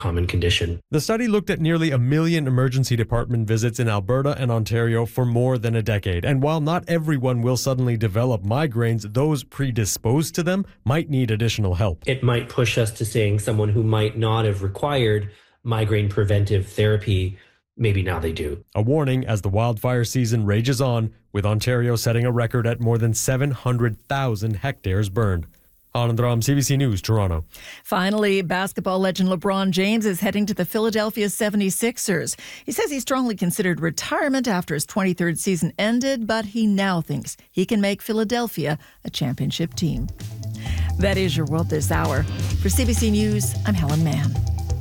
common condition. The study looked at nearly 1 million emergency department visits in Alberta and Ontario for more than a decade. And while not everyone will suddenly develop migraines, those predisposed to them might need additional help. It might push us to saying someone who might not have required migraine preventive therapy, maybe now they do. A warning as the wildfire season rages on, with Ontario setting a record at more than 700,000 hectares burned. Anand Ram, CBC News, Toronto. Finally, basketball legend LeBron James is heading to the Philadelphia 76ers. He says he strongly considered retirement after his 23rd season ended, but he now thinks he can make Philadelphia a championship team. That is your world this hour. For CBC News, I'm Helen Mann.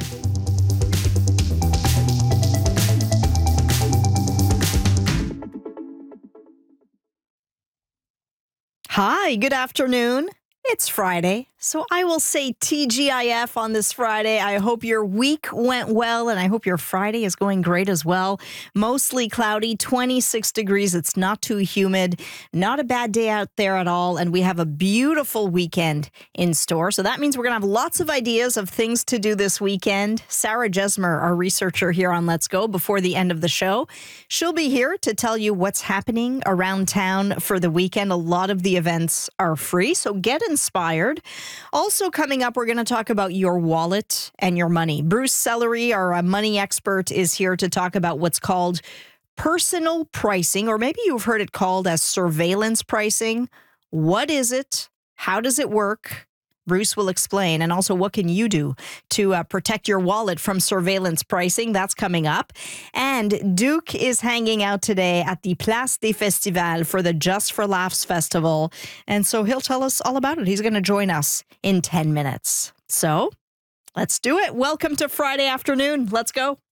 Hi, good afternoon. It's Friday, so I will say TGIF on this Friday. I hope your week went well, and I hope your Friday is going great as well. Mostly cloudy, 26 degrees. It's not too humid. Not a bad day out there at all, and we have a beautiful weekend in store. So that means we're going to have lots of ideas of things to do this weekend. Sarah Jesmer, our researcher here on Let's Go, before the end of the show, she'll be here to tell you what's happening around town for the weekend. A lot of the events are free, so get inspired. Also coming up, we're going to talk about your wallet and your money. Bruce Sellery, our money expert, is here to talk about what's called personal pricing, or maybe you've heard it called as surveillance pricing. What is it? How does it work? Bruce will explain. And also, what can you do to protect your wallet from surveillance pricing? That's coming up. And Duke is hanging out today at the Place des Festivals for the Just for Laughs Festival. And so he'll tell us all about it. He's going to join us in 10 minutes. So let's do it. Welcome to Friday afternoon. Let's go.